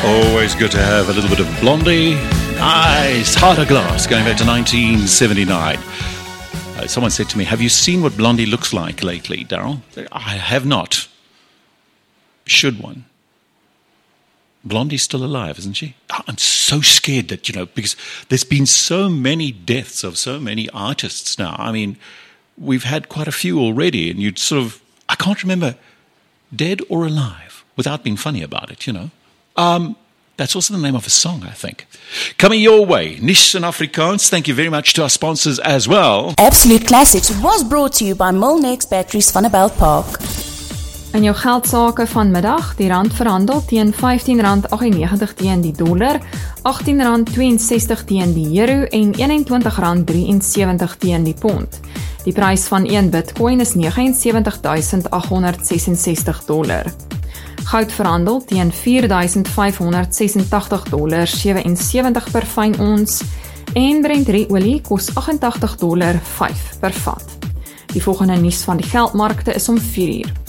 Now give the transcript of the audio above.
Always good to have a little bit of Blondie. Nice, Heart of Glass, going back to 1979. Someone said to me, have you seen what Blondie looks like lately, Daryl? I have not. Should one? Blondie's still alive, isn't she? I'm so scared that, because there's been so many deaths of so many artists now. I mean, we've had quite a few already, and you'd I can't remember dead or alive without being funny about it, That's also the name of a song, I think. Coming your way, Niche in Afrikaans. Thank you very much to our sponsors as well. Absolute Classics was brought to you by Molnex Batteries van der Belt Park. In jou geldsake vanmiddag, die rand verhandel teen R15.98 teen die dollar, R18.62 teen die euro en R21.73 teen die pond. Die prys van 1 Bitcoin is $79,866. Goud verhandel teen $4,586.77 per fyn ons en Brent olie kos $88.05 per vat. Die volgende nuus van die geldmarkte is om 4 uur.